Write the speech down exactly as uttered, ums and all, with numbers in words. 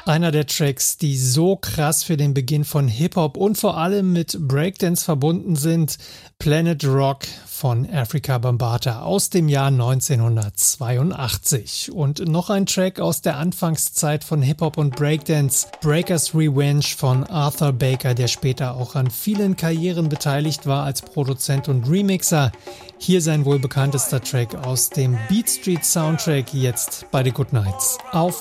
Einer der Tracks, die so krass für den Beginn von Hip-Hop und vor allem mit Breakdance verbunden sind, Planet Rock von Afrika Bambaataa aus dem Jahr neunzehnhundertzweiundachtzig. Und noch ein Track aus der Anfangszeit von Hip-Hop und Breakdance, Breakers Revenge von Arthur Baker, der später auch an vielen Karrieren beteiligt war als Produzent und Remixer. Hier sein wohl bekanntester Track aus dem Beat Street Soundtrack, jetzt bei The Good Nights auf